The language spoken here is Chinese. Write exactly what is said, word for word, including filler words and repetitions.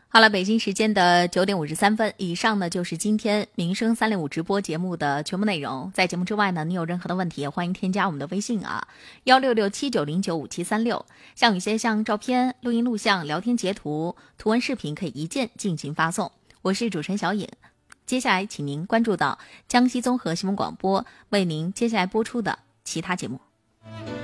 好了，北京时间的九点五十三分，以上呢就是今天民生三六五直播节目的全部内容。在节目之外呢，你有任何的问题，欢迎添加我们的微信啊，幺六六七九零九五七三六。像有一些像照片、录音录像、聊天截图、图文视频，可以一键进行发送。我是主持人小颖，接下来请您关注到江西综合新闻广播为您接下来播出的其他节目。